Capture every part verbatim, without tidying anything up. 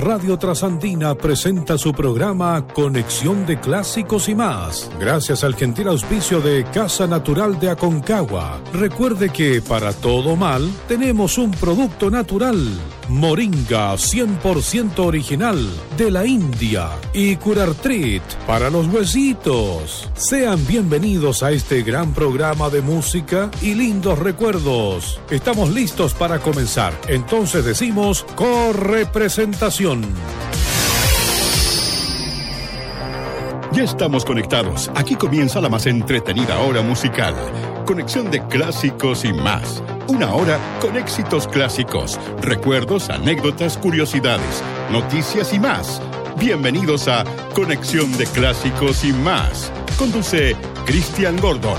Radio Trasandina presenta su programa Conexión de Clásicos y más, gracias al gentil auspicio de Casa Natural de Aconcagua. Recuerde que para todo mal tenemos un producto natural, Moringa cien por ciento original de la India y Curartrit para los huesitos. Sean bienvenidos a este gran programa de música y lindos recuerdos. Estamos listos para comenzar, entonces decimos corre presentación. Ya estamos conectados. Aquí comienza la más entretenida hora musical. Conexión de clásicos y más. Una hora con éxitos clásicos, recuerdos, anécdotas, curiosidades, noticias y más. Bienvenidos a Conexión de Clásicos y más. Conduce Cristian Gordon.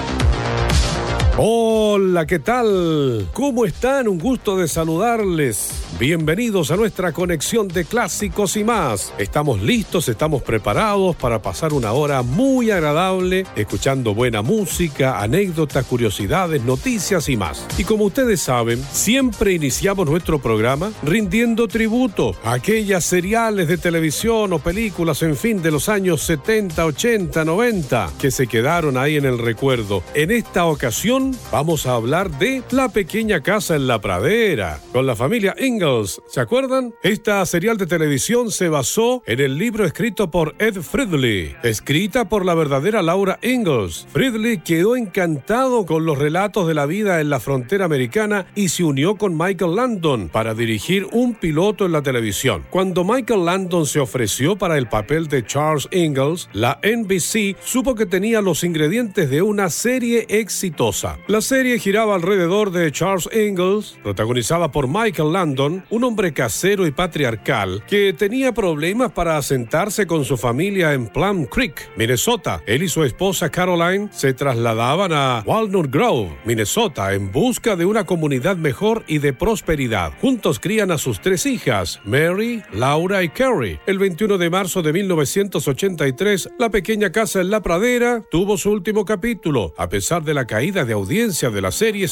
Hola, ¿qué tal? ¿Cómo están? Un gusto de saludarles. Bienvenidos a nuestra conexión de clásicos y más. Estamos listos, estamos preparados para pasar una hora muy agradable, escuchando buena música, anécdotas, curiosidades, noticias y más. Y como ustedes saben, siempre iniciamos nuestro programa rindiendo tributo a aquellas seriales de televisión o películas, en fin, de los años setenta, ochenta, noventa, que se quedaron ahí en el recuerdo. En esta ocasión vamos a hablar de La pequeña casa en la pradera, con la familia Ingalls. ¿Se acuerdan? Esta serial de televisión se basó en el libro escrito por Ed Friedley, escrita por la verdadera Laura Ingalls. Friedley quedó encantado con los relatos de la vida en la frontera americana y se unió con Michael Landon para dirigir un piloto en la televisión. Cuando Michael Landon se ofreció para el papel de Charles Ingalls, la N B C supo que tenía los ingredientes de una serie exitosa. La serie giraba alrededor de Charles Ingalls, protagonizada por Michael Landon, un hombre casero y patriarcal que tenía problemas para asentarse con su familia en Plum Creek, Minnesota. Él y su esposa Caroline se trasladaban a Walnut Grove, Minnesota, en busca de una comunidad mejor y de prosperidad. Juntos crían a sus tres hijas, Mary, Laura y Carrie. El veintiuno de marzo de mil novecientos ochenta y tres, La pequeña casa en la pradera tuvo su último capítulo. A pesar de la caída de audiencia de la serie,